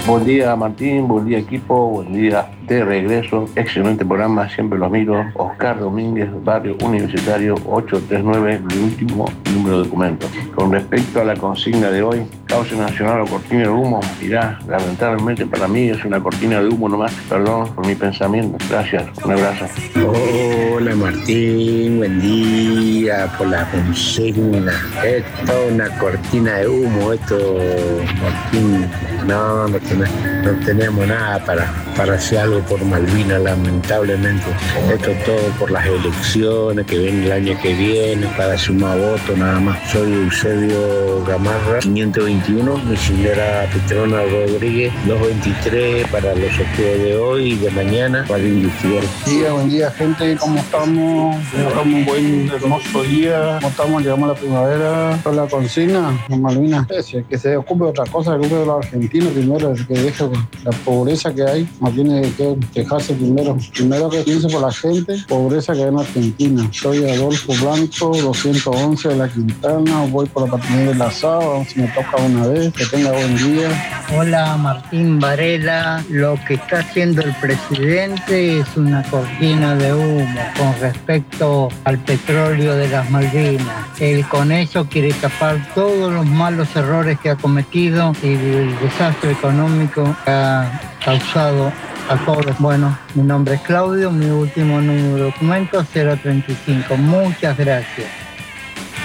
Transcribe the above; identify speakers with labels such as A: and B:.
A: Buen día Martín, buen día equipo, buen día de regreso, excelente programa, siempre lo miro. Oscar Domínguez, Barrio Universitario 839, mi último número de documento. Con respecto a la consigna de hoy, causa nacional o cortina de humo, mirá, lamentablemente para mí es una cortina de humo nomás, perdón por mi pensamiento, gracias, un abrazo.
B: Hola Martín, buen día por la consigna. Esto es una cortina de humo, esto Martín, no tenemos nada para hacer algo por Malvinas, lamentablemente. Esto es todo por las elecciones que vienen el año que viene, para sumar votos nada más. Soy Eusebio Gamarra, 521, mi señora Petrona Rodríguez, 223 para los sorteos de hoy y de mañana para el industrial.
C: Buen día gente, ¿cómo estamos? Tengamos un buen, hermoso día. ¿Cómo estamos? Llegamos a la primavera. Con la consigna, en Malvinas, que se ocupe de otra cosa, que ocupe de los argentinos primero, que deje la pobreza que hay, no tiene que quejarse primero. Primero que piense por la gente, pobreza que hay en Argentina. Soy Adolfo Blanco, 211 de la Quintana, voy por la patrulla del asado, a ver si me toca una vez. Que tenga buen día.
D: Hola Martín Varela, lo que está haciendo el presidente es una cortina de humo con respecto al petróleo de las Malvinas. Él con eso quiere tapar todos los malos errores que ha cometido y el desastre económico que ha causado a todos. Bueno, mi nombre es Claudio, mi último número de documento 035. Muchas gracias.